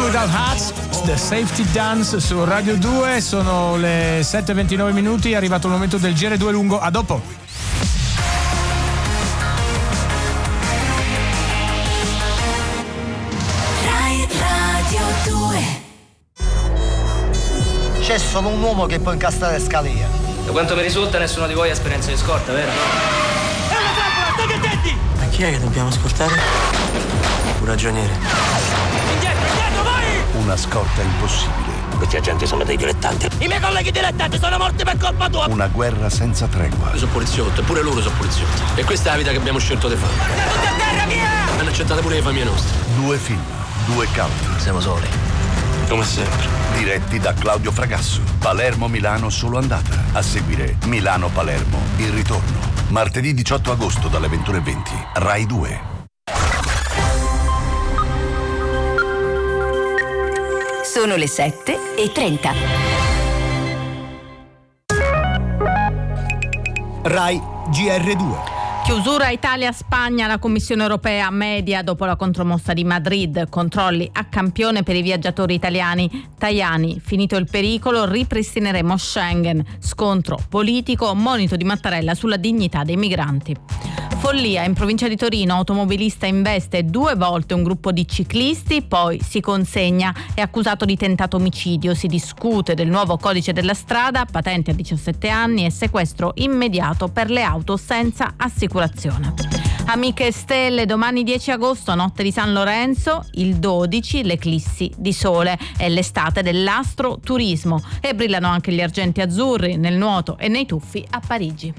Without Hats, The Safety Dance su Radio 2. Sono le 7:29 minuti, è arrivato il momento del GR2 lungo. A dopo. Rai Radio 2. C'è solo un uomo che può incastrare Scalia. Da quanto mi risulta nessuno di voi ha esperienza di scorta, vero? È una trappola, state attenti! Ma chi è che dobbiamo ascoltare? Un ragioniere. Indietro, vai! Una scorta impossibile. Questi agenti sono dei dilettanti. I miei colleghi dilettanti sono morti per colpa tua! Una guerra senza tregua. Io sono poliziotto, e pure loro sono poliziotti. E questa è la vita che abbiamo scelto di fare. Guarda tutti a terra, via! Hanno accettato pure le famiglie nostre. 2 film, 2 cult. Siamo soli. Come sempre. Diretti da Claudio Fragasso. Palermo-Milano solo andata. A seguire Milano-Palermo, il ritorno. Martedì 18 agosto dalle 21:20. Rai 2. Sono le 7:30. Rai GR2. Chiusura Italia-Spagna, la Commissione europea media dopo la contromossa di Madrid, controlli a campione per i viaggiatori italiani. Tajani, finito il pericolo, ripristineremo Schengen. Scontro politico, monito di Mattarella sulla dignità dei migranti. Follia, in provincia di Torino, automobilista investe 2 volte un gruppo di ciclisti, poi si consegna, è accusato di tentato omicidio. Si discute del nuovo codice della strada, patente a 17 anni e sequestro immediato per le auto senza assicurazione. Amiche e stelle, domani 10 agosto, notte di San Lorenzo, il 12 l'eclissi di sole, è l'estate dell'astroturismo e brillano anche gli argenti azzurri nel nuoto e nei tuffi a Parigi.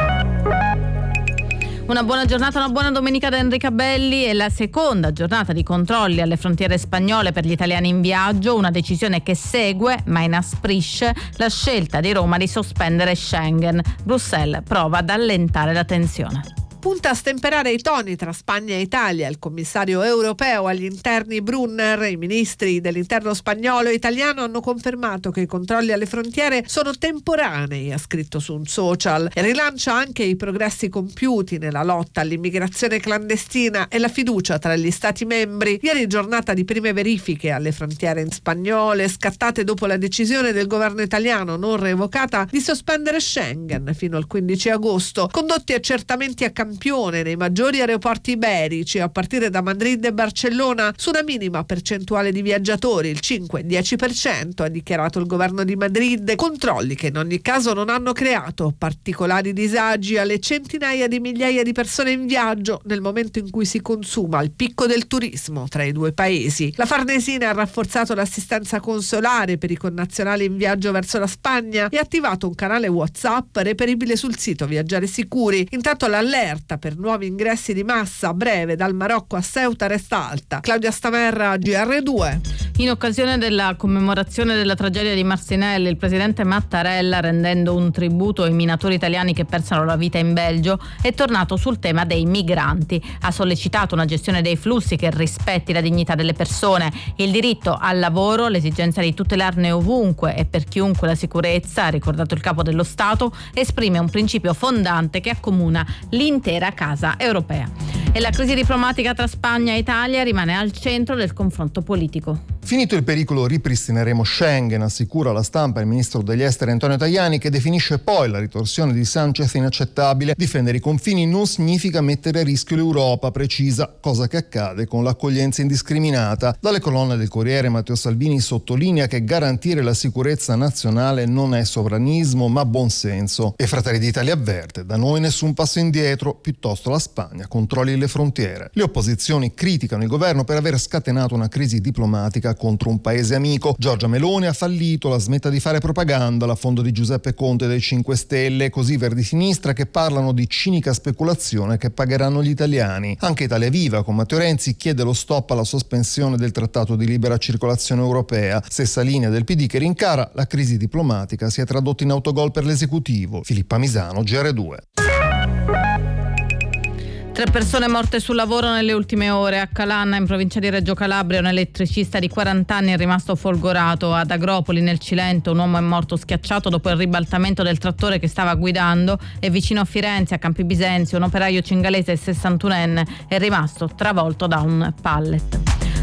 Una buona giornata, una buona domenica da Enrica Belli. È la seconda giornata di controlli alle frontiere spagnole per gli italiani in viaggio, una decisione che segue, ma inasprisce, la scelta di Roma di sospendere Schengen. Bruxelles prova ad allentare la tensione. Punta a stemperare i toni tra Spagna e Italia. Il commissario europeo agli interni Brunner e i ministri dell'interno spagnolo e italiano hanno confermato che i controlli alle frontiere sono temporanei, ha scritto su un social, e rilancia anche i progressi compiuti nella lotta all'immigrazione clandestina e la fiducia tra gli stati membri. Ieri giornata di prime verifiche alle frontiere spagnole, scattate dopo la decisione del governo italiano non revocata di sospendere Schengen fino al 15 agosto, condotti accertamenti a campione nei maggiori aeroporti iberici a partire da Madrid e Barcellona su una minima percentuale di viaggiatori, il 5-10%, ha dichiarato il governo di Madrid, controlli che in ogni caso non hanno creato particolari disagi alle centinaia di migliaia di persone in viaggio nel momento in cui si consuma il picco del turismo tra i due paesi. La Farnesina ha rafforzato l'assistenza consolare per i connazionali in viaggio verso la Spagna e ha attivato un canale WhatsApp reperibile sul sito Viaggiare Sicuri. Intanto l'allerta per nuovi ingressi di massa a breve dal Marocco a Ceuta resta alta. Claudia Stamerra, GR2. In occasione della commemorazione della tragedia di Marcinelle, il presidente Mattarella, rendendo un tributo ai minatori italiani che persero la vita in Belgio, è tornato sul tema dei migranti. Ha sollecitato una gestione dei flussi che rispetti la dignità delle persone, il diritto al lavoro, l'esigenza di tutelarne ovunque e per chiunque la sicurezza, ha ricordato il capo dello Stato, esprime un principio fondante che accomuna l'intera casa europea. E la crisi diplomatica tra Spagna e Italia rimane al centro del confronto politico. Finito il pericolo ripristineremo Schengen, assicura alla stampa il ministro degli esteri Antonio Tajani, che definisce poi la ritorsione di Sánchez inaccettabile. Difendere i confini non significa mettere a rischio l'Europa, precisa, cosa che accade con l'accoglienza indiscriminata. Dalle colonne del Corriere Matteo Salvini sottolinea che garantire la sicurezza nazionale non è sovranismo ma buonsenso. E Fratelli d'Italia avverte: da noi nessun passo indietro, piuttosto la Spagna controlli le frontiere. Le opposizioni criticano il governo per aver scatenato una crisi diplomatica contro un paese amico. Giorgia Meloni ha fallito, la smetta di fare propaganda, l'affondo di Giuseppe Conte dei 5 Stelle, così Verdi Sinistra che parlano di cinica speculazione che pagheranno gli italiani. Anche Italia Viva con Matteo Renzi chiede lo stop alla sospensione del trattato di libera circolazione europea. Stessa linea del PD che rincara la crisi diplomatica si è tradotta in autogol per l'esecutivo. Filippa Misano, GR2. 3 persone morte sul lavoro nelle ultime ore. A Calanna, in provincia di Reggio Calabria, un elettricista di 40 anni è rimasto folgorato. Ad Agropoli, nel Cilento, un uomo è morto schiacciato dopo il ribaltamento del trattore che stava guidando. E vicino a Firenze, a Campi Bisenzio, un operaio cingalese 61enne è rimasto travolto da un pallet.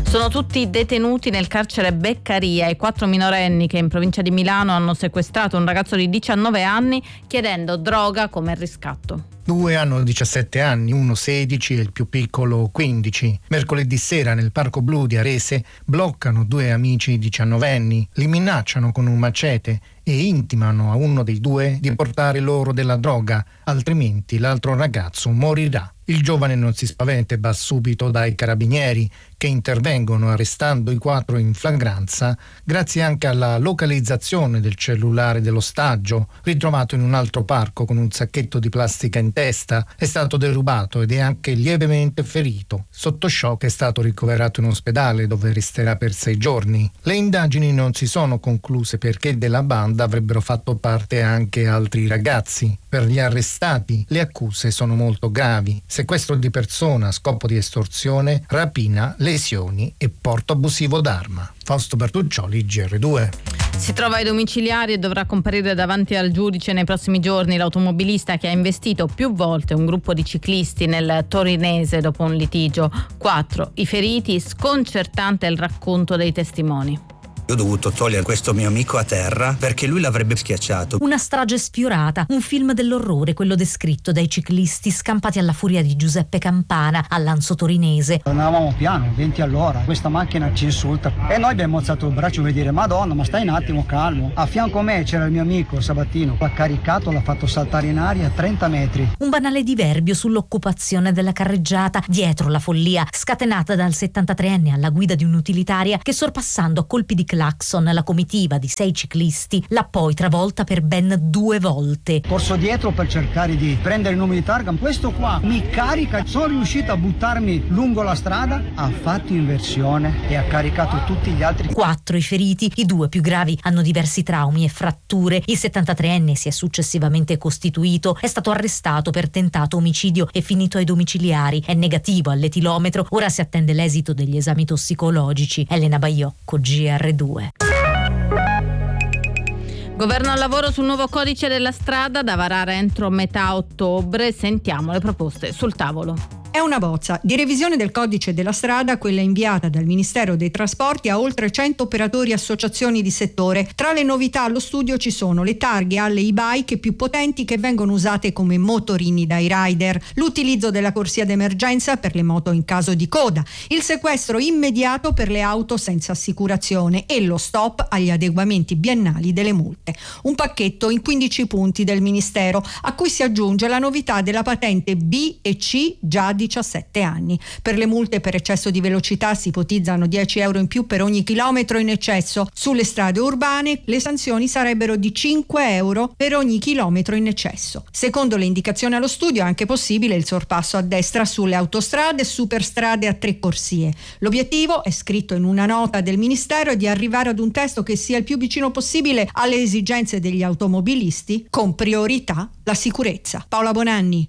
Sono tutti detenuti nel carcere Beccaria, i 4 minorenni che in provincia di Milano hanno sequestrato un ragazzo di 19 anni chiedendo droga come riscatto. 2 hanno 17 anni, uno 16 e il più piccolo 15. Mercoledì sera nel Parco Blu di Arese bloccano 2 amici 19enni, li minacciano con un macete e intimano a uno dei 2 di portare loro della droga, altrimenti l'altro ragazzo morirà. Il giovane non si spaventa e va subito dai carabinieri che intervengono arrestando i 4 in flagranza grazie anche alla localizzazione del cellulare dell'ostaggio ritrovato in un altro parco con un sacchetto di plastica in testa. È stato derubato ed è anche lievemente ferito. Sotto shock è stato ricoverato in ospedale dove resterà per 6 giorni. Le indagini non si sono concluse perché della banda avrebbero fatto parte anche altri ragazzi. Per gli arrestati le accuse sono molto gravi: sequestro di persona a scopo di estorsione, rapina, lesioni e porto abusivo d'arma. Fausto Bertuccioli, GR2. Si trova ai domiciliari e dovrà comparire davanti al giudice nei prossimi giorni l'automobilista che ha investito più volte un gruppo di ciclisti nel Torinese dopo un litigio. 4 i feriti, sconcertante il racconto dei testimoni. Ho dovuto togliere questo mio amico a terra perché lui l'avrebbe schiacciato. Una strage sfiorata, un film dell'orrore, quello descritto dai ciclisti scampati alla furia di Giuseppe Campana a Lanzo Torinese. Andavamo piano, 20 all'ora, questa macchina ci insulta e noi abbiamo alzato il braccio per dire: Madonna, ma stai un attimo calmo. A fianco a me c'era il mio amico Sabatino, l'ha caricato, l'ha fatto saltare in aria a 30 metri. Un banale diverbio sull'occupazione della carreggiata, dietro la follia scatenata dal 73enne alla guida di un'utilitaria che, sorpassando a colpi di clacson la comitiva di 6 ciclisti, l'ha poi travolta per ben 2 volte. Corso dietro per cercare di prendere il numero di targa, questo qua mi carica, sono riuscito a buttarmi lungo la strada, ha fatto inversione e ha caricato tutti gli altri. 4 i feriti, i 2 più gravi hanno diversi traumi e fratture. Il 73enne si è successivamente costituito, è stato arrestato per tentato omicidio e finito ai domiciliari, è negativo all'etilometro, ora si attende l'esito degli esami tossicologici. Elena Baiocco, GR2. Governo al lavoro sul nuovo codice della strada da varare entro metà ottobre. Sentiamo le proposte sul tavolo. È una bozza di revisione del codice della strada, quella inviata dal Ministero dei Trasporti a oltre 100 operatori e associazioni di settore. Tra le novità allo studio ci sono le targhe alle e-bike più potenti che vengono usate come motorini dai rider, l'utilizzo della corsia d'emergenza per le moto in caso di coda, il sequestro immediato per le auto senza assicurazione e lo stop agli adeguamenti biennali delle multe. Un pacchetto in 15 punti del Ministero, a cui si aggiunge la novità della patente B e C già di 17 anni. Per le multe per eccesso di velocità si ipotizzano 10 euro in più per ogni chilometro in eccesso. Sulle strade urbane le sanzioni sarebbero di 5 euro per ogni chilometro in eccesso. Secondo le indicazioni allo studio è anche possibile il sorpasso a destra sulle autostrade e superstrade a 3 corsie. L'obiettivo, è scritto in una nota del Ministero, è di arrivare ad un testo che sia il più vicino possibile alle esigenze degli automobilisti, con priorità la sicurezza. Paola Bonanni,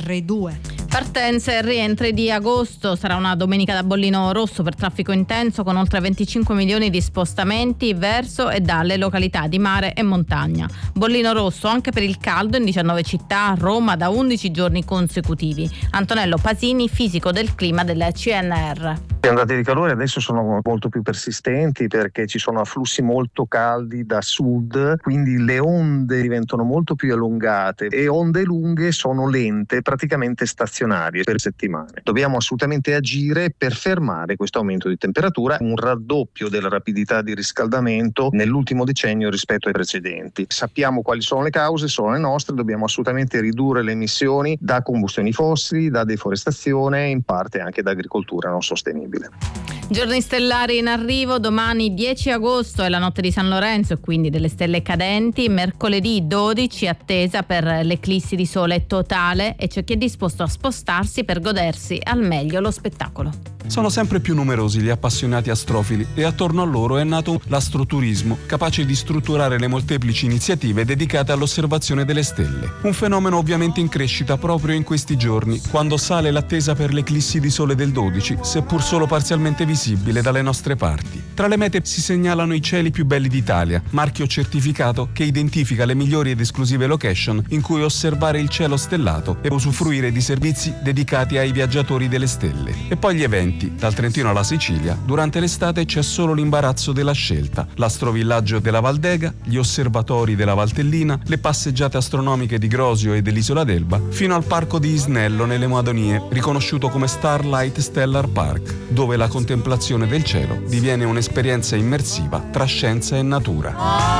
GR2. Partenze e rientri di agosto. Sarà una domenica da bollino rosso per traffico intenso, con oltre 25 milioni di spostamenti verso e dalle località di mare e montagna. Bollino rosso anche per il caldo in 19 città, Roma da 11 giorni consecutivi. Antonello Pasini, fisico del clima del CNR. Le ondate di calore adesso sono molto più persistenti perché ci sono afflussi molto caldi da sud, quindi le onde diventano molto più allungate e onde lunghe sono lente, praticamente stazionarie per settimane. Dobbiamo assolutamente agire per fermare questo aumento di temperatura, un raddoppio della rapidità di riscaldamento nell'ultimo decennio rispetto ai precedenti. Sappiamo quali sono le cause, sono le nostre, dobbiamo assolutamente ridurre le emissioni da combustioni fossili, da deforestazione e in parte anche da agricoltura non sostenibile. Giorni stellari in arrivo. Domani 10 agosto è la notte di San Lorenzo e quindi delle stelle cadenti. Mercoledì 12 attesa per l'eclissi di sole totale e c'è chi è disposto a spostarsi per godersi al meglio lo spettacolo. Sono sempre più numerosi gli appassionati astrofili e attorno a loro è nato l'astroturismo, capace di strutturare le molteplici iniziative dedicate all'osservazione delle stelle. Un fenomeno ovviamente in crescita proprio in questi giorni, quando sale l'attesa per l'eclissi di sole del 12, seppur solo parzialmente visibile visibile dalle nostre parti. Tra le mete si segnalano i cieli più belli d'Italia, marchio certificato che identifica le migliori ed esclusive location in cui osservare il cielo stellato e usufruire di servizi dedicati ai viaggiatori delle stelle. E poi gli eventi, dal Trentino alla Sicilia. Durante l'estate c'è solo l'imbarazzo della scelta, l'astrovillaggio della Valdega, gli osservatori della Valtellina, le passeggiate astronomiche di Grosio e dell'Isola d'Elba, fino al parco di Isnello nelle Madonie, riconosciuto come Starlight Stellar Park, dove la contemplazione del cielo diviene un'esperienza immersiva tra scienza e natura.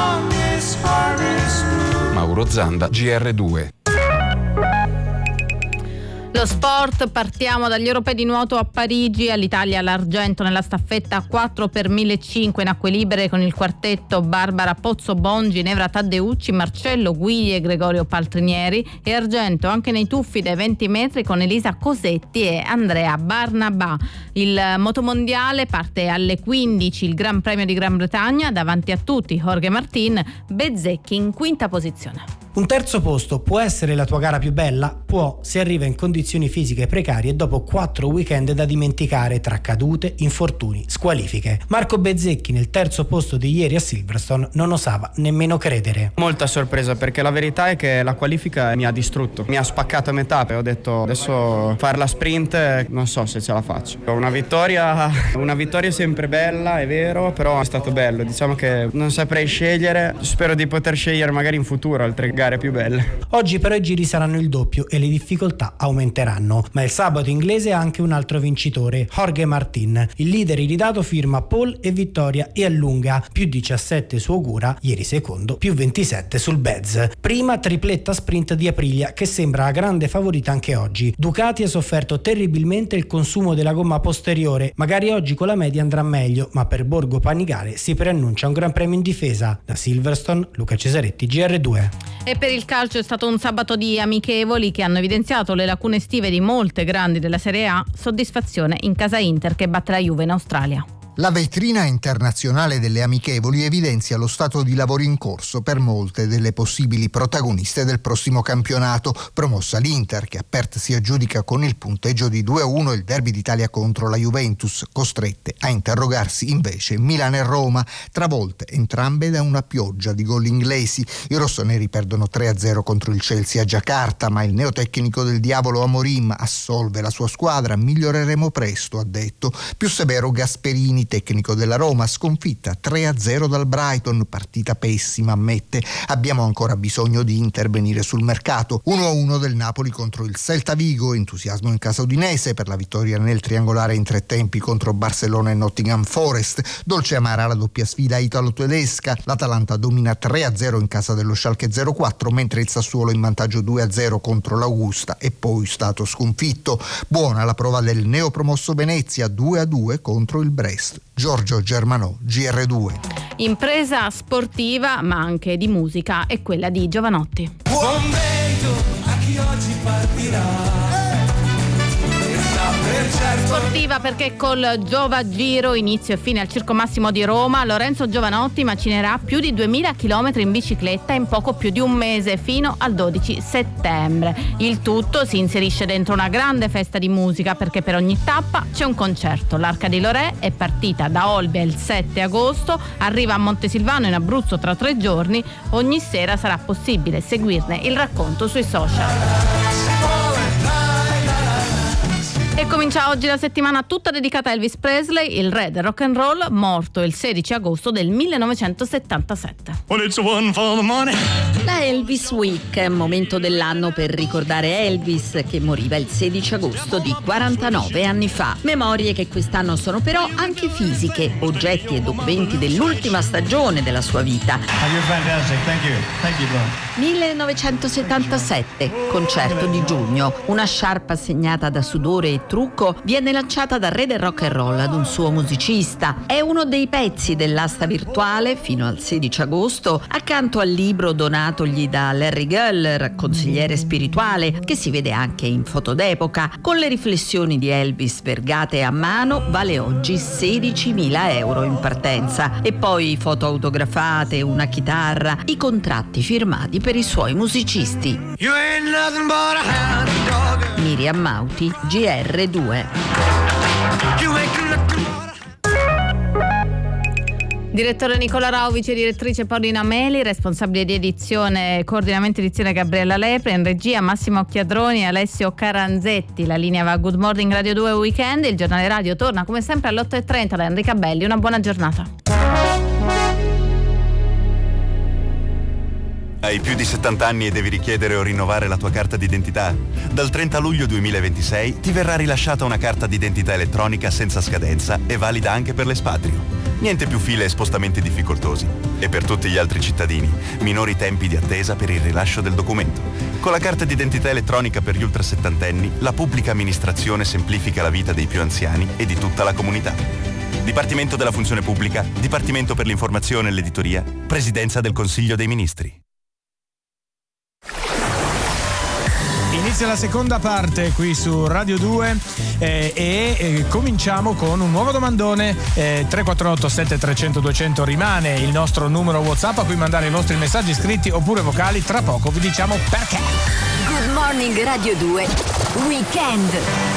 Mauro Zanda, GR2. Lo sport, partiamo dagli europei di nuoto a Parigi, all'Italia l'argento nella staffetta 4x1500 in acque libere con il quartetto Barbara Pozzobon, Ginevra Taddeucci, Marcello Guigli e Gregorio Paltrinieri, e argento anche nei tuffi dai 20 metri con Elisa Cosetti e Andrea Barnabà. Il motomondiale parte alle 15, il Gran Premio di Gran Bretagna, davanti a tutti Jorge Martin, Bezzecchi in quinta posizione. Un terzo posto può essere la tua gara più bella? Può, se arriva in condizioni fisiche precarie dopo 4 weekend da dimenticare tra cadute, infortuni, squalifiche. Marco Bezzecchi nel terzo posto di ieri a Silverstone non osava nemmeno credere. Molta sorpresa, perché la verità è che la qualifica mi ha distrutto, mi ha spaccato a metà e ho detto adesso fare la sprint non so se ce la faccio. Una vittoria è sempre bella, è vero, però è stato bello, diciamo che non saprei scegliere, spero di poter scegliere magari in futuro altre gare più belle. Oggi però i giri saranno il doppio e le difficoltà aumenteranno, ma il sabato inglese ha anche un altro vincitore, Jorge Martin. Il leader iridato firma pole e vittoria e allunga, più 17 su Ogura, ieri secondo, più 27 sul Bez. Prima tripletta sprint di Aprilia che sembra la grande favorita anche oggi. Ducati ha sofferto terribilmente il consumo della gomma posteriore, magari oggi con la media andrà meglio, ma per Borgo Panigale si preannuncia un gran premio in difesa. Da Silverstone, Luca Cesaretti, GR2. E per il calcio è stato un sabato di amichevoli che hanno evidenziato le lacune estive di molte grandi della Serie A, soddisfazione in casa Inter che batte la Juve in Australia. La vetrina internazionale delle amichevoli evidenzia lo stato di lavoro in corso per molte delle possibili protagoniste del prossimo campionato. Promossa l'Inter, che a Perth si aggiudica con il punteggio di 2-1 il derby d'Italia contro la Juventus, costrette a interrogarsi invece Milan e Roma, travolte entrambe da una pioggia di gol inglesi. I rossoneri perdono 3-0 contro il Chelsea a Giacarta, ma il neotecnico del diavolo Amorim assolve la sua squadra. Miglioreremo presto, ha detto. Più severo Gasperini, tecnico della Roma, sconfitta 3-0 dal Brighton, partita pessima, ammette. Abbiamo ancora bisogno di intervenire sul mercato. 1-1 del Napoli contro il Celta Vigo, entusiasmo in casa udinese per la vittoria nel triangolare in 3 tempi contro Barcellona e Nottingham Forest. Dolce amara la doppia sfida italo-tedesca. L'Atalanta domina 3-0 in casa dello Schalke 04, mentre il Sassuolo in vantaggio 2-0 contro l'Augusta è poi stato sconfitto. Buona la prova del neopromosso Venezia, 2-2 contro il Brest. Giorgio Germanò, GR2. Impresa sportiva ma anche di musica è quella di Giovanotti. Buon vento a chi oggi partirà. Sportiva perché col Giova Giro, inizio e fine al Circo Massimo di Roma, Lorenzo Giovanotti macinerà più di 2000 km in bicicletta in poco più di un mese, fino al 12 settembre. Il tutto si inserisce dentro una grande festa di musica, perché per ogni tappa c'è un concerto. L'Arca di Lorè è partita da Olbia il 7 agosto, arriva a Montesilvano in Abruzzo tra 3 giorni. Ogni sera sarà possibile seguirne il racconto sui social. E comincia oggi la settimana tutta dedicata a Elvis Presley, il re del rock and roll, morto il 16 agosto del 1977. La Elvis Week, momento dell'anno per ricordare Elvis, che moriva il 16 agosto di 49 anni fa. Memorie che quest'anno sono però anche fisiche, oggetti e documenti dell'ultima stagione della sua vita. 1977, concerto di giugno. Una sciarpa segnata da sudore e trucco viene lanciata dal re del rock and roll ad un suo musicista. È uno dei pezzi dell'asta virtuale fino al 16 agosto, accanto al libro donatogli da Larry Geller, consigliere spirituale, che si vede anche in foto d'epoca. Con le riflessioni di Elvis vergate a mano, vale oggi 16.000 euro in partenza. E poi foto autografate, una chitarra, i contratti firmati per i suoi musicisti. Miriam Mauti, GR2. Direttore Nicola Rauvici e direttrice Paolina Meli, responsabile di edizione, coordinamento edizione Gabriella Lepre, in regia Massimo Chiadroni e Alessio Caranzetti. La linea va a Good Morning Radio 2 Weekend, il giornale radio torna come sempre alle 8:30 da Enrica Belli. Una buona giornata. Hai più di 70 anni e devi richiedere o rinnovare la tua carta d'identità? Dal 30 luglio 2026 ti verrà rilasciata una carta d'identità elettronica senza scadenza e valida anche per l'espatrio. Niente più file e spostamenti difficoltosi. E per tutti gli altri cittadini, minori tempi di attesa per il rilascio del documento. Con la carta d'identità elettronica per gli ultrasettantenni, la pubblica amministrazione semplifica la vita dei più anziani e di tutta la comunità. Dipartimento della Funzione Pubblica, Dipartimento per l'Informazione e l'Editoria, Presidenza del Consiglio dei Ministri. Inizia la seconda parte qui su Radio 2 e cominciamo con un nuovo domandone. 348 7300 200 rimane il nostro numero WhatsApp a cui mandare i vostri messaggi scritti oppure vocali. Tra poco vi diciamo perché. Good Morning Radio 2 Weekend.